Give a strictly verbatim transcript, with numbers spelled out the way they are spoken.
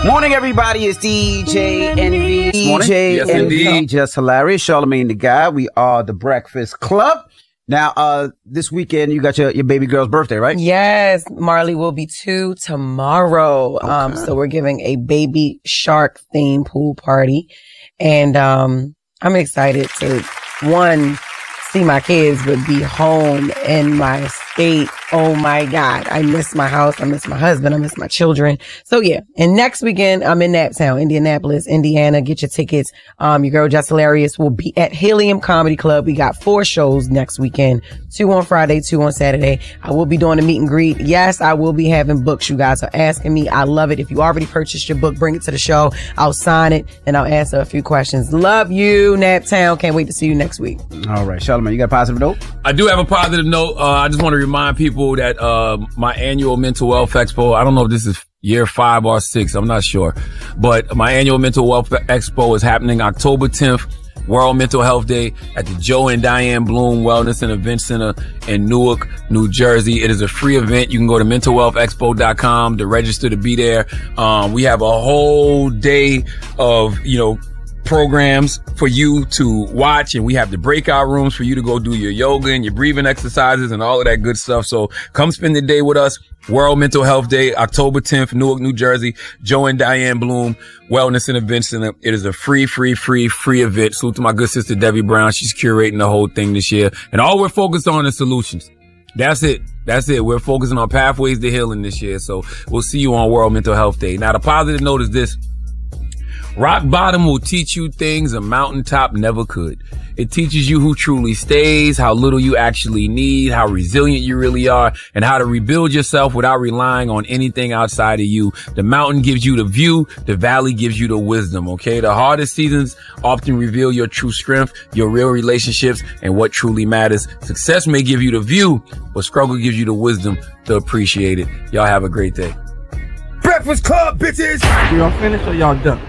Morning, everybody. It's D J Envy. D J Yes, Envy, indeed. just hilarious. Charlamagne the Guy. We are the Breakfast Club. Now, uh, this weekend you got your, your baby girl's birthday, right? Yes, Marley will be two tomorrow. Okay. Um, so we're giving a baby shark themed pool party, and um, I'm excited to one see my kids, but be home in my state. Oh my God. I miss my house. I miss my husband. I miss my children. So yeah. And next weekend, I'm in Naptown, Indianapolis, Indiana. Get your tickets. Um, your girl Just Hilarious will be at Helium Comedy Club. We got four shows next weekend. Two on Friday, two on Saturday. I will be doing a meet and greet. Yes, I will be having books. You guys are asking me. I love it. If you already purchased your book, bring it to the show. I'll sign it and I'll answer a few questions. Love you, Naptown. Can't wait to see you next week. All right. Charlamagne, you got a positive note? I do have a positive note. Uh, I just want to remind people that uh, my annual Mental Wealth Expo, I don't know if this is year five or six, I'm not sure, but my annual Mental Wealth Expo is happening October tenth, World Mental Health Day at the Joe and Diane Bloom Wellness and Event Center in Newark, New Jersey. It is a free event. You can go to mental wealth expo dot com to register to be there. Um, we have a whole day of, you know, programs for you to watch, and we have the breakout rooms for you to go do your yoga and your breathing exercises and all of that good stuff. So come spend the day with us. World Mental Health Day, October tenth, Newark, New Jersey, Joe and Diane Bloom Wellness and Event Center. It is a free, free, free, free event. Salute to my good sister, Debbie Brown. She's curating the whole thing this year. And all we're focused on is solutions. That's it. That's it. We're focusing on pathways to healing this year. So we'll see you on World Mental Health Day. Now, the positive note is this. Rock bottom will teach you things a mountaintop never could. It teaches you who truly stays, how little you actually need, how resilient you really are, and how to rebuild yourself without relying on anything outside of you. The mountain gives you the view, the valley gives you the wisdom, okay? The hardest seasons often reveal your true strength, your real relationships, and what truly matters. Success may give you the view, but struggle gives you the wisdom to appreciate it. Y'all have a great day. Breakfast Club, bitches! Y'all finished or y'all done?